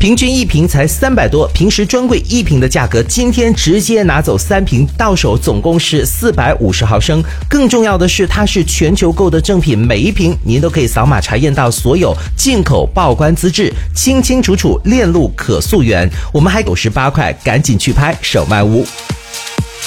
平均一瓶才300多，平时专柜一瓶的价格，今天直接拿走3瓶，到手总共是450毫升。更重要的是，它是全球购的正品，每一瓶您都可以扫码查验到所有进口报关资质，清清楚楚，链路可溯源。我们还98块，赶紧去拍，手卖屋。